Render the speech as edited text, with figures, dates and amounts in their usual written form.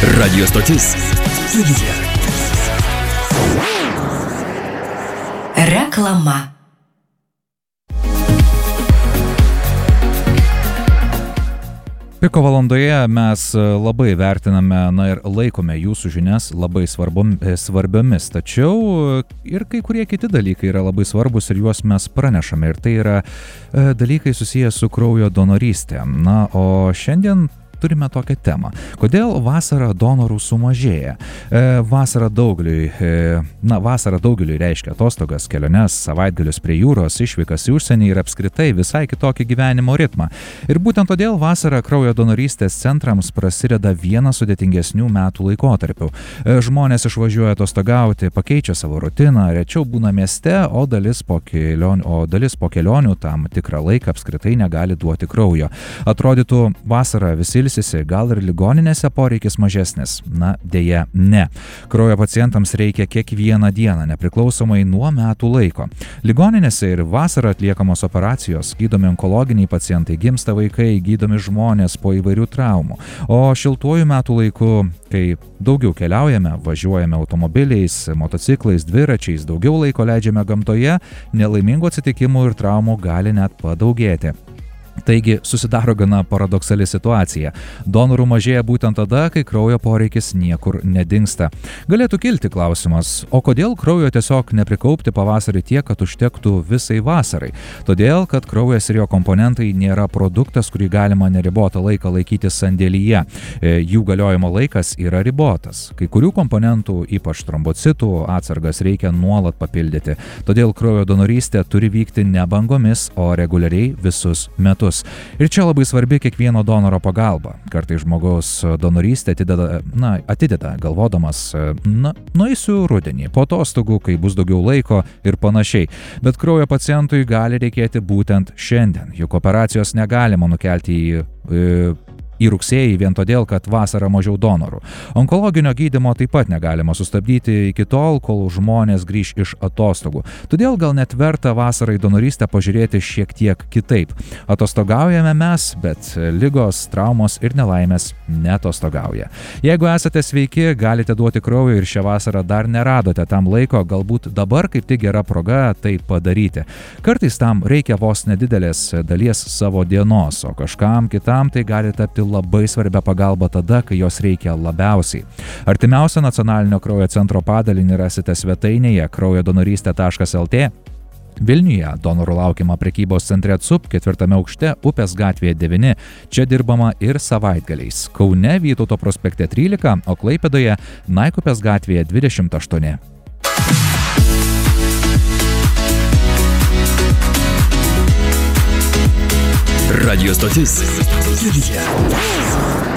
Radio stotis Studija. Reklama. Piko valandoje mes labai vertiname, ir laikome jūsų žinias labai svarbiomis, tačiau ir kai kurie kiti dalykai yra labai svarbus ir juos mes pranešame, ir tai yra dalykai susiję su kraujo donorystė. O šiandien turime tokią temą. Kodėl vasarą donorų sumažėja? Vasara daugeliui reiškia atostogas, keliones, savaitgalius prie jūros, išvykas į užsienį ir apskritai visai kitokį gyvenimo ritmą. Ir būtent todėl vasarą kraujo donorystės centrams prasideda vienas sudėtingesnių metų laikotarpių. Žmonės išvažiuoja atostogauti, pakeičia savo rutiną, rečiau būna mieste, o dalis po kelionių tam tikrą laiką apskritai negali duoti kraujo. Atrodytų, vasarą visi gal ir ligoninėse poreikis mažesnis. Deja, ne. Kraujo pacientams reikia kiekvieną dieną, nepriklausomai nuo metų laiko. Ligoninėse ir vasarą atliekamos operacijos, gydomi onkologiniai pacientai, gimsta vaikai, gydomi žmonės po įvairių traumų. O šiltuoju metų laiku, kai daugiau keliaujame, važiuojame automobiliais, motociklais, dviračiais, daugiau laiko leidžiame gamtoje, nelaimingų atsitikimų ir traumų gali net padaugėti. Taigi susidaro gana paradoksali situacija. Donorų mažėja būtent tada, kai kraujo poreikis niekur nedingsta. Galėtų kilti klausimas, o kodėl kraujo tiesiog neprikaupti pavasarį tiek, kad užtektų visai vasarai? Todėl, kad kraujas ir jo komponentai nėra produktas, kurį galima neribotą laiką laikyti sandėlyje. Jų galiojimo laikas yra ribotas. Kai kurių komponentų, ypač trombocitų, atsargas reikia nuolat papildyti. Todėl kraujo donorystė turi vykti ne bangomis, o reguliariai visus metus. Ir čia labai svarbi kiekvieno donoro pagalba. Kartais žmogaus donorystė atideda galvodamas, nueisiu rudenį, po atostogų, kai bus daugiau laiko ir panašiai. Bet kraujo pacientui gali reikėti būtent šiandien. Juk operacijos negalima nukelti į rugsėjį vien todėl, kad vasarą mažiau donorų. Onkologinio gydymo taip pat negalima sustabdyti iki tol, kol žmonės grįš iš atostogų. Todėl gal net verta vasarai donorystę pažiūrėti šiek tiek kitaip. Atostogaujame mes, bet ligos, traumos ir nelaimės neatostogauja. Jeigu esate sveiki, galite duoti kraujo ir šią vasarą dar neradote tam laiko, galbūt dabar kaip tik gera proga tai padaryti. Kartais tam reikia vos nedidelės dalies savo dienos, o kažkam kitam tai gali tapti labai svarbia pagalba tada, kai jos reikia labiausiai. Artimiausią nacionalinio kraujo centro padalinį rasite svetainėje kraujodonorystė.lt. Vilniuje donorų laukiama prekybos centre CUP 4 aukšte Upės gatvėje 9. Čia dirbama ir savaitgaliais. Kaune Vytauto prospekte 13, o Klaipėdoje Naikupės gatvėje 28. Radio stotis Studija.